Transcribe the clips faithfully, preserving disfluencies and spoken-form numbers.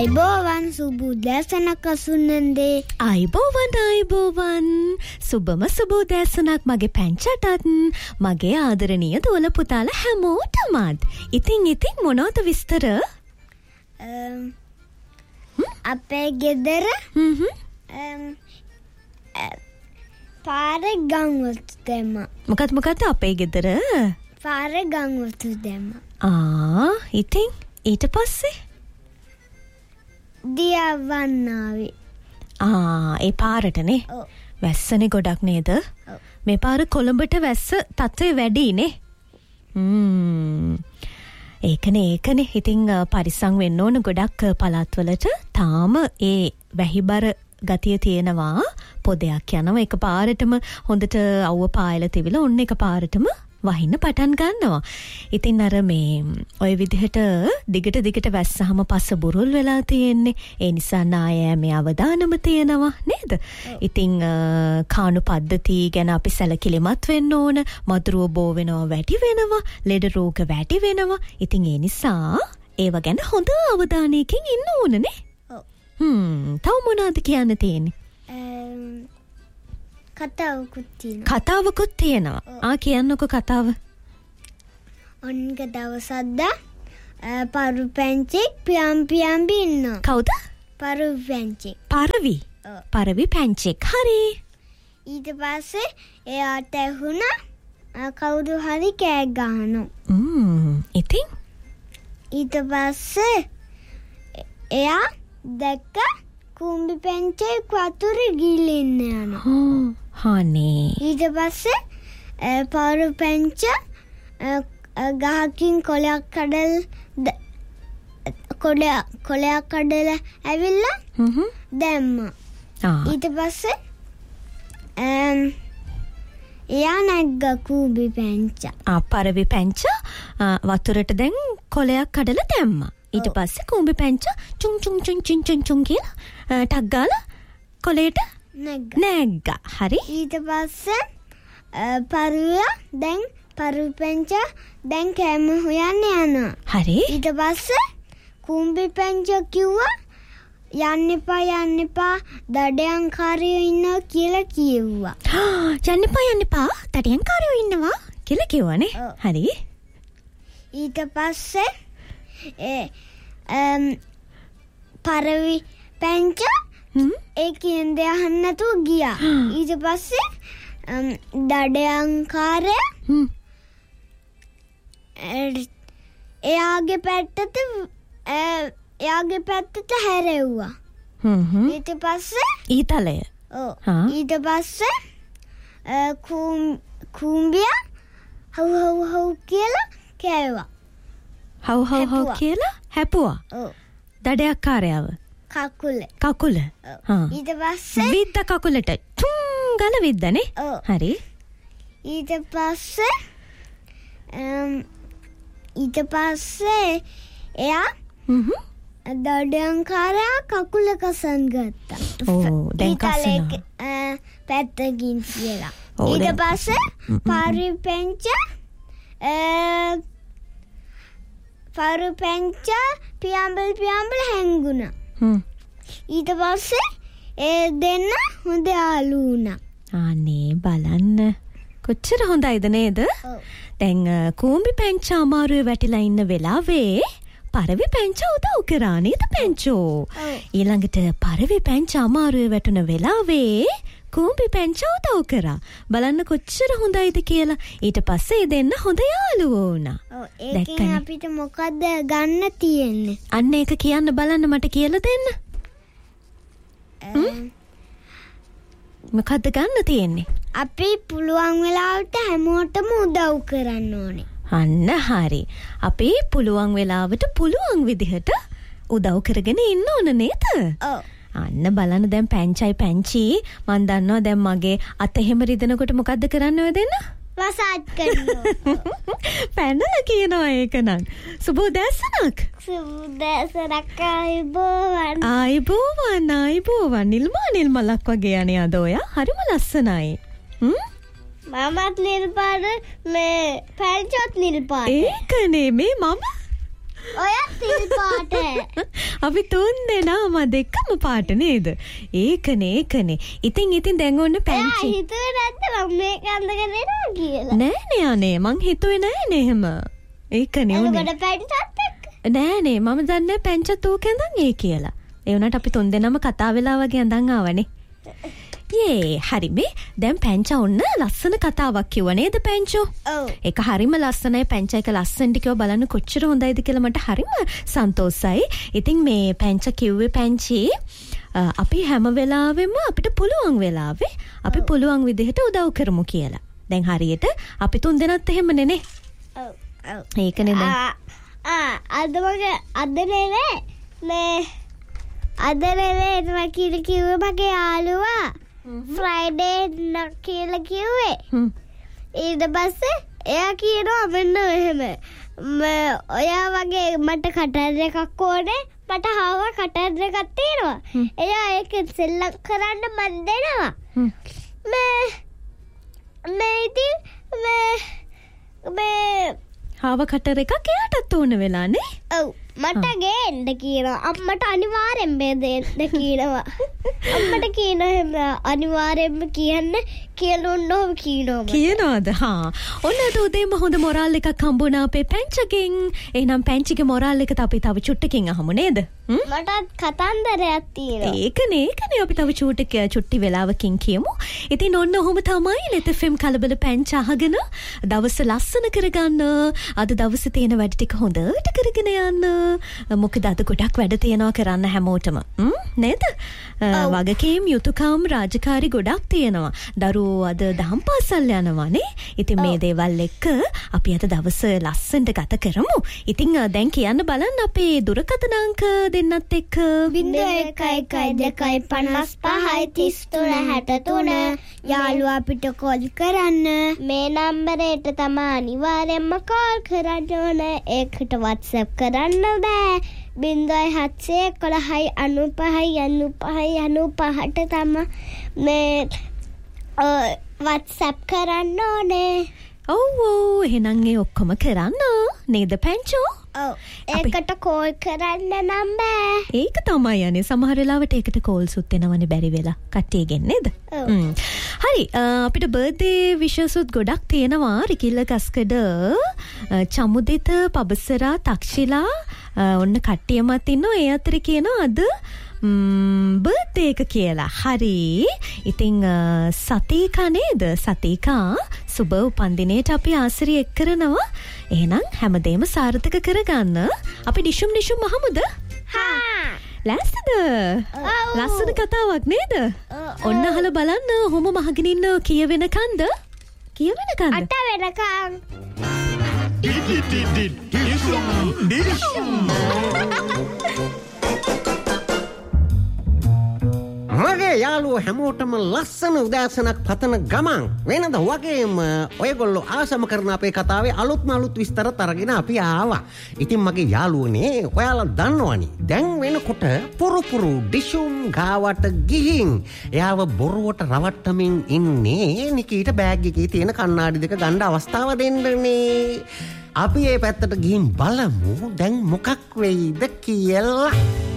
අයිබෝවන් සුබුදෑසනක් අසුන්නන්දේ. අයිබෝවන් අයිබෝවන් සුබම සුබුදෑසනක් මගේ පැංචටත් මගේ ආදරණීය දුවල පුතාලා හැමෝටමත්. ඉතින් ඉතින් මොනවද විස්තර? අපේ ගෙදර පාරේ ගංවතු දැම්මා. මොකද මොකද අපේ ගෙදර පාරේ ගංවතු දැම්මා. ආ ඉතින් ඊට පස්සේ දියවන්නාවේ. ආ ඒ පාරටනේ. ඔව්. වැස්සනේ ගොඩක් නේද? ඔව්. මේ පාර කොළඹට වැස්ස තත්ත්වය වැඩිනේ. හ්ම්. ඒකනේ ඒකනේ. ඉතින් පරිස්සම් වෙන්න ඕන ගොඩක් පළාත්වලට. තාම ඒ වැහිබර ගතිය තියෙනවා. පොදයක් යනවා එක පාරටම හොඳට අවුව පායලා තිබිලා ඔන්න එක පාරටම වහින්න පටන් ගන්නවා. ඉතින් අර මේ ඔය විදිහට දිගට දිගට වැස්සහම පස්ස බුරුල් වෙලා තියෙන්නේ. ඒ නිසා නායෑමේ අවදානම තියෙනවා නේද? ඉතින් කාණු පද්ධති ගැන අපි සැලකිලිමත් වෙන්න ඕන. මදුරුව බෝ වෙනවා වැඩි වෙනවා. ලෙඩ රෝග වැඩි වෙනවා. ඉතින් ඒ නිසා ඒව ගැන හොඳ අවධානයකින් ඉන්න ඕනනේ. ඔව්. හ්ම් තව මොනවද කියන්න තියෙන්නේ? කතාවකුත් තියෙනවා. කතාවකුත් තියෙනවා. ආ කියන්නකෝ කතාව. ඔන්න දවසක්ද පරු පැංචෙක් පියම් පියම්බි ඉන්නවා. කවුද? පරු පැංචෙක්. පරවි. ඔව්. පරවි පැංචෙක්. හරි. ඊට පස්සේ එයාට ඇහුණා කවුරු හරි කෑ ගහනවා. ම්ම් ඉතින් ඊට පස්සේ එයා දැක්ක කුඹි පැංචෙක් වතුරේ ගිලින්න යනවා. හානේ. ඊට පස්සේ පරු පැංච ගහකින් කොලයක් කඩල් කොලයක් කොලයක් කඩලා ඇවිල්ලා දැම්මා. ඊට පස්සේ එයා නැග්ග කුඹි පැංච. ආ පරවි පැංච වතුරට දැන් කොලයක් කඩලා දැම්මා. ඊට පස්සේ කුඹි පැංච චුන් චුන් චුන් චුන් චුන් චුන් කියලා ටක් ගාලා කොලේට නැග්ගා. නැග්ගා. හරි. ඊට පස්සේ පරුවා දැන් පරු පැංච දැන් කෑම හොයන්න යනවා. හරි. ඊට පස්සේ කුඹි පැංච කිව්වා යන්න එපා යන්න එපා දඩයන්කාරයෝ ඉන්නවා කියලා කිව්වා. යන්න එපා යන්න එපා දඩයන්කාරයෝ ඉන්නවා කියලා කිව්වනේ. හරි. ඊට පස්සේ ඒ පරවි පැංච ඒ කියන දේ අහන්න නැතුව ගියා. ඊට පස්සේ දඩයන්කාරය එයාගේ පැත්තට එයාගේ පැත්තට හැරෙව්වා. ඊට පස්සේ ඊතලය. ඔව්. ඊට පස්සේ කුඹියා හව් හව් හව් කියලා කෑවා. හව් හව් හව් කියලා හැපුවා. ඔව්. දඩයක්කාරයව කකුල. කකුල. හා. ඊට පස්සේ විද්ද කකුලට චුම් ගාලා විද්දනේ. ඔව්. හරි. ඊට පස්සේ ඊට පස්සේ එයා හ්ම් දඩයන්කාරයා කකුල කසන් ගත්තා. ඕ දැන් කසනවා. පැත්තකින් කියලා. ඊට පස්සේ පාරි පැංච පරු පැංච පියම්බල් පියම්බල් හැංගුණා. හ්ම්. ඊට පස්සේ ඒ දෙන්න හොඳ යාළු වුණා. අනේ බලන්න කොච්චර හොඳයිද නේද? ඔව්. දැන් කුඹි පැංච අමාරුවේ වැටිලා ඉන්න වෙලාවේ පරවි පැංච උදව් කරා නේද පැංචෝ? ඊළඟට පරවි පැංච අමාරුවේ වැටුණ වෙලාවේ කුඹි පැංච උදව් කරා. බලන්න කොච්චර හොඳයිද කියලා. ඊට පස්සේ දෙන්න හොඳ යාළුවෝ වුණා. ඔව් ඒකෙන් අපිට මොකද්ද ගන්න තියෙන්නේ? අන්න ඒක කියන්න බලන්න මට කියලා දෙන්න. මොකද්ද ගන්න තියෙන්නේ? අපි පුළුවන් වෙලාවට හැමෝටම උදව් කරන්න ඕනේ. අන්න හරි. අපි පුළුවන් වෙලාවට පුළුවන් විදිහට උදව් කරගෙන ඉන්න ඕන නේද? ඔව්. අන්න බලන්න දැන් පැංචයි පැංචි මන් දන්නවා දැන් මගේ අත එහෙම රිදෙනකොට මොකද්ද කරන්න ඔය දෙන්න? මසාජ් කරනවා. පැනලා කියනවා ඒක නම්. සුබෝදෑසනක්. සුබෝදෑසනක් ආයිබෝවන්. ආයිබෝවන් ආයිබෝවන් නිල්මා නිල්මලක් වගේ යන්නේ අද ඔයා. හරිම ලස්සනයි. හ්ම්? මමත් නිල් පාට මේ පැංචත් නිල් පාට. ඒකනේ මේ මම ඔයත් නිල් පාට. අපි තුන් දෙනාම දෙකම පාට නේද? ඒකනේ ඒකනේ. ඉතින් ඉතින් දැන් ඔන්න පැංචි. එයා හිතුවේ නැද්ද මම මේක අඳගෙන එනවා කියලා? නෑනේ අනේ මං හිතුවේ නෑනේ එහෙම. ඒකනේ උනේ. එතකොට පැංචත් එක්ක? නෑනේ මම දන්නේ පැංචත් ඌක ඇඳන් ඒ කියලා. ඒ වුණාට අපි තුන් දෙනාම කතා වෙලා වගේ ඇඳන් ආවනේ. යේ හරි මේ දැන් පැංචා ඔන්න ලස්සන කතාවක් කිව්ව නේද පැංචෝ? ඔව්. ඒක හරිම ලස්සනයි පැංචා එක ලස්සනට කිව්ව බලන්න කොච්චර හොඳයිද කියලා මට හරිම සන්තෝෂයි. ඉතින් මේ පැංචා කිව්වේ පැංචි අපි හැම වෙලාවෙම අපිට පුළුවන් වෙලාවේ අපි පුළුවන් විදිහට උදව් කරමු කියලා. දැන් හරියට අපි තුන් දෙනාත් එහෙමනේ නේ. ඔව්. ඔව්. ඒකනේ දැන්. ආ අද මගේ අද නේ මේ අද නේ එනවා කියලා කිව්වේ මගේ යාළුවා. ෆ්‍රයිඩේ නක් කියලා කිව්වේ. ඊට පස්සේ එයා කියනවා මෙන්න එහෙම. ඔයා වගේ මට කටර් එකක් ඕනේ. මට හාව කටර් එකක් තියෙනවා. එයා ඒක සෙල්ලම් කරන්න මන් දෙනවා. මේ මේ ඉතින් මේ මේ හාව කටර් එකක් එයාටත් ඕන වෙලා නේ? ඔව්. මට ගේන්න කියනවා. අම්මට අනිවාර්යෙන් දෙන්න කියනවා. අම්මට කියනවා අනිවාර්යෙන්ම කියන්න කියලා උන්නෝම කියනවා. කියනවාද? හා. ඔන්න අද උදේම හොඳ මොරාල් එකක් හම්බුණා අපේ පැංචගෙන්. එහෙනම් පැංචිගේ මොරාල් එක අපි තව චුට්ටකින් අහමු නේද? මටත් කතන්දරයක් තියෙනවා. ඒකනේ ඒකනේ අපි තව චුට්ටක චුට්ටි වෙලාවකින් කියමු. ඉතින් ඔන්න ඔහොම තමයි ලෙත එෆ් එම් කලබල පැංච අහගෙන දවස ලස්සන කරගන්න. අද දවසේ තියෙන වැඩ ටික හොඳට කරගෙන යන්න. මොකද අද ගොඩක් වැඩ තියෙනවා කරන්න හැමෝටම. නේද? වගකීම් යුතුයකම් රාජකාරි ගොඩක් තියෙනවා. දරුවෝ අද දහම් පාසල් යනවානේ. ඉතින් මේ දේවල් එක්ක අපි අද දවස ලස්සනට ගත කරමු. ඉතින් දැන් කියන්න බලන්න අපේ දුරකථන අංක දෙන්නත් එක්ක බිංදුව එකයි එකයි දෙකයි පනස් පහයි තිස් තුන හැට තුන. යාළුවා අපිට කෝල් කරන්න. මේ නම්බරයට තමයි අනිවාර්යෙන්ම කෝල් කරන්න ඕන. ඒකට WhatsApp කරන්න බෑ. බිංදුවයි හත්සේ එකොළහයි අනූපහයි අනූපහයි අනූපහට තමයි මේ WhatsApp කරන්න ඕනේ. ඔව් ඔව් එහෙනම් ඒ ඔක්කොම කරන්න නේද පැංචෝ? ඔව්. ඒකට කෝල් කරන්න නම් බෑ. ඒක තමයි යන්නේ. සමහර වෙලාවට ඒකට කෝල්ස් උත් එනවනේ බැරි වෙලා. කට්ටියගෙන් නේද? හරි අපිට බර්ත්ඩේ විශස් උත් ගොඩක් තියෙනවා. රිකිල්ල ගස්කඩ චමුදිත පබසරා තක්ෂිලා ඔන්න කට්ටියමත් ඉන්නවා. ඒ අතර කියනවා අද බර්ත්ඩේ එක කියලා. හරි. ඉතින් සතීකා නේද? සතීකා සුබ උපන්දිනේට අපි ආසිරිය එක් කරනවා. එහෙනම් හැමදේම සාර්ථක කරගන්න අපි ඩිෂුම් ඩිෂුම් අහමුද? හා. ලෑස්තිද? ලස්සන කතාවක් නේද? ඔන්න අහලා බලන්න ඔහොම මහගෙන ඉන්න කියවෙනකන්ද? කියවෙනකන්ද? අට වෙනකන්. ඩිෂුම් ඩිෂුම්. මගේ යාළුවෝ හැමෝටම ලස්සන උදෑසනක් පතන ගමන් වෙනද වගේම ඔයගොල්ලෝ ආසම කරන අපේ කතාවේ අලුත්ම අලුත් විස්තර අරගෙන අපි ආවා. ඉතින් මගේ යාළුවනේ ඔයාලා දන්නවනේ දැන් වෙනකොට පුරුපුරු ඩිෂුම් ගාවට ගිහින් එයාව බොරුවට රවට්ටමින් ඉන්නේ නිකීට බෑග් එකේ තියෙන කණ්ණාඩි දෙක ගන්න අවස්ථාව දෙන්නනේ. අපි මේ පැත්තට ගිහින් බලමු දැන් මොකක් වෙයිද කියලා.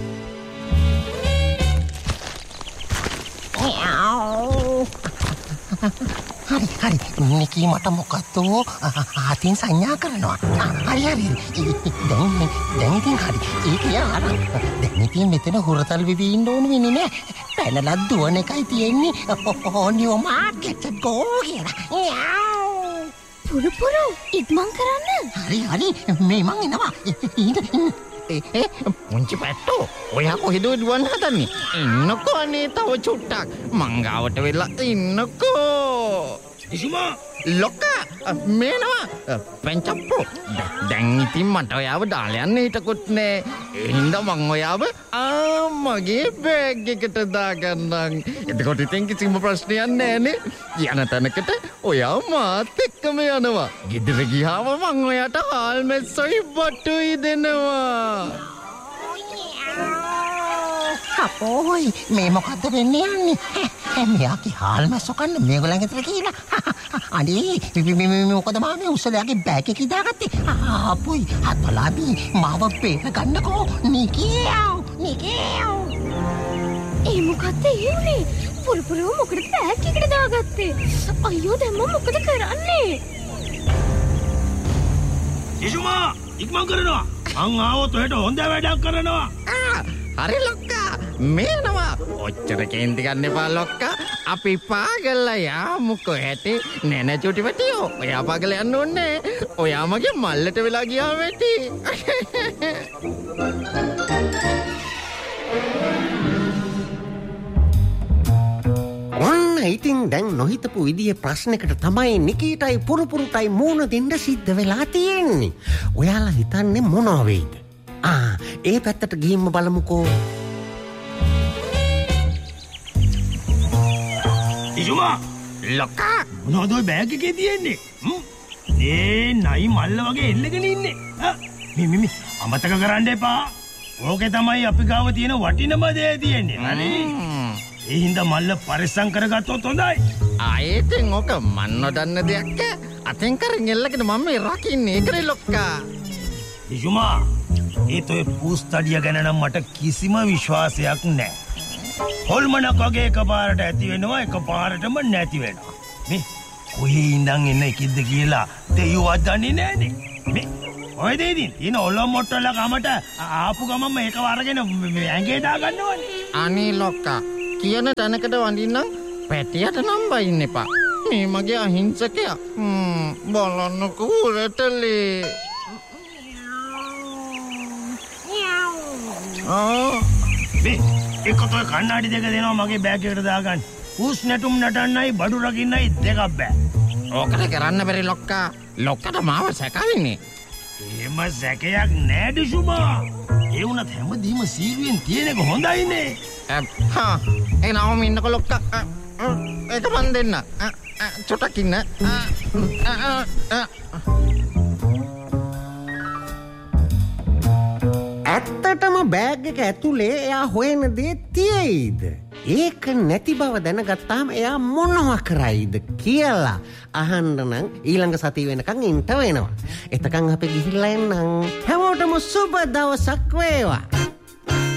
හරි හරි නිකී මට මොකක්ද ආතින් සංඥා කරනවා. හරි හරි දැන් දැන් ඉතින් හරි ඒක යාර දැන් ඉතින් මෙතන හොරතල් වෙවි ඉන්න ඕන වෙන්නේ නෑ. පැනලා දුවන එකයි තියෙන්නේ. ඕනියෝ මාකට් ගෝ කියලා. පුරු පුරු ඉක්මන් කරන්න. හරි හරි මේ මං එනවා. ඒ පුංචි පැට්ටෝ ඔයා කොහෙද දුවන්න හදන්නේ? ඉන්නකෝ අනේ තව චුට්ටක් මං ගාවට වෙලා ඉන්නකෝ. ඉසුමා ලොක්කා මේනවා පැංචප්පෝ. දැන් ඉතින් මට ඔයාව දාලා යන්න හිතකුත් නෑ. ඒ හින්දා මං ඔයාව ආ මගේ බෑග් එකට දාගන්නම්. එතකොට ඉතින් කිසිම ප්‍රශ්නයක් නෑනේ. යන තැනකට ඔයා මාත් එක්කම යනවා. ගෙදර ගියාම මං ඔයාට හාල් මෙස්සොයි බටුයි දෙනවා. අපෝයි මේ මොකද්ද වෙන්නේ යන්නේ? මෙයාගේ හාල් මැස්සෝ කන්න මේගොල්ලන් ගෙදර කියලා. අනේ මේ මොකද මාමේ උස්සලයාගේ බෑග් එකේ දාගත්තේ? අපෝයි හත්වලාබි මාව බේර ගන්නකෝ නිකියා. නිකේව්. ඒ මොකක්ද ඒ උනේ? පුරපුරව මොකටද බෑග් එකට දාගත්තේ? අයියෝ දැන් මම මොකද කරන්නේ? ඉෂුමා ඉක්මන් කරනවා. මං ආවොත් ඔහෙට හොඳ වැඩක් කරනවා. හරි ලොක්කා මේනවා. ඔච්චර කේන්ති ගන්න එපා ලොක්කා. අපි පාගල්ලා යාමුකෝ හැටි නැන චුටි වැටියෝ. ඔයා පාගල යන්න ඕනේ. ඔයා මගේ මල්ලට වෙලා ගියා වැටි. ඔන්න ඉතින් දැන් නොහිතපු විදිහේ ප්‍රශ්නයකට තමයි නිකීටයි පුරුපුරුටයි මූණ දෙන්න සිද්ධ වෙලා තියෙන්නේ. ඔයාලා හිතන්නේ මොනවා වෙයිද? ආ ඒ පැත්තට ගිහින්ම බලමුකෝ. ඉෂුමා ලොක්කා මොනවද ඔය බෑග් එකේ තියෙන්නේ? හ්ම් ඒ නයි මල්ල වගේ එල්ලගෙන ඉන්නේ. මි මි මි අමතක කරන්න එපා. ඕකේ තමයි අපි ගාව තියෙන වටිනම දේ තියෙන්නේ. හරි. ඒ හින්දා මල්ල පරිස්සම් කරගත්තොත් හොඳයි. ආයෙත් ඕක මන් නොදන්න දෙයක්. අතෙන් කරන් එල්ලගෙන මම මේ රකින්නේ. ඒකනේ ලොක්කා. ඉෂුමා ඒත් ඔය පූස්තඩිය ගැන නම් මට කිසිම විශ්වාසයක් නැහැ. හොල්මනක් වගේ එකපාරට ඇති වෙනවා එකපාරටම නැති වෙනවා. මේ කොහේ ඉඳන් එන එකක්ද කියලා දෙයියවත් දන්නේ නැහනේ. මේ ඔය දෙයින් ඉන ඔලොම් මොට්ටල කමට ආපු ගමම ඒක වරගෙන ඇඟේ දා ගන්නවනේ. අනේ ලොක්කා කියන තැනකට වඳින්නම් පැටියට නම් බයින්න එපා. මේ මගේ අහිංසකයා. හ්ම් බලන්නකෝ රටලේ. ආ මේ එක්කත් ඔය කණ්ණාඩි දෙක දෙනවා මගේ බෑග් එකට දාගන්න. ඌස් නැටුම් නටන්නයි බඩු රකින්නයි දෙකක් බෑ. ඕකට කරන්න බැරි ලොක්කා. ලොක්කට මාව සැකවින්නේ. එහෙම සැකයක් නෑ ඩිෂුමා. ඒ වුණත් හැමදීම සීරුවෙන් තියෙන එක හොඳයිනේ. හා ඒ නවම ඉන්නකො ලොක්කා. ඒක මන් දෙන්න. චොටක් ඉන්න. ඇත්තටම බෑග් එක ඇතුලේ එයා හොයන දේ තියෙයිද? ඒක නැති බව දැනගත්තාම එයා මොනවා කරයිද කියලා අහන්න නම් ඊළඟ සතිය වෙනකන් ඉන්න වෙනවා. එතකන් අපි ගිහිල්ලා එන්නම්. හැමෝටම සුබ දවසක් වේවා.